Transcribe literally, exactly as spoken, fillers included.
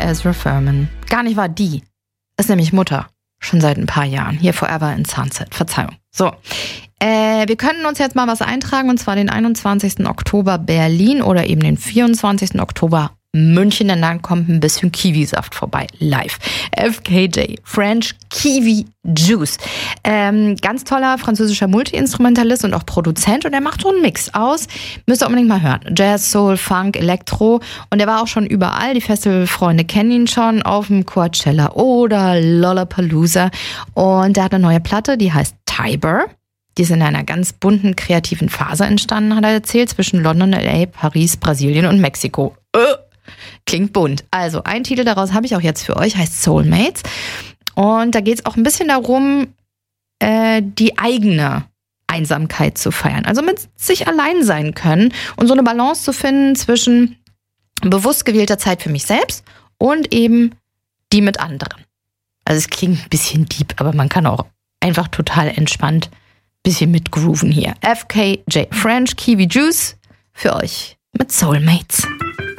Ezra Furman. Gar nicht wahr, die. Ist nämlich Mutter. Schon seit ein paar Jahren. Hier Forever in Sunset. Verzeihung. So. Äh, wir können uns jetzt mal was eintragen, und zwar den einundzwanzigsten Oktober Berlin oder eben den vierundzwanzigsten Oktober München, denn dann kommt ein bisschen Kiwisaft vorbei, live. F K J, French Kiwi Juice. Ähm, ganz toller französischer Multi-Instrumentalist und auch Produzent, und er macht so einen Mix aus. Müsst ihr unbedingt mal hören. Jazz, Soul, Funk, Elektro, und er war auch schon überall. Die Festivalfreunde kennen ihn schon auf dem Coachella oder Lollapalooza, und er hat eine neue Platte, die heißt Tiber. Die ist in einer ganz bunten, kreativen Phase entstanden, hat er erzählt, zwischen London, L A, Paris, Brasilien und Mexiko. Äh. Klingt bunt. Also ein Titel daraus habe ich auch jetzt für euch, heißt Soulmates. Und da geht es auch ein bisschen darum, äh, die eigene Einsamkeit zu feiern. Also mit sich allein sein können und so eine Balance zu finden zwischen bewusst gewählter Zeit für mich selbst und eben die mit anderen. Also es klingt ein bisschen deep, aber man kann auch einfach total entspannt ein bisschen mitgrooven hier. F K J, French Kiwi Juice, für euch mit Soulmates.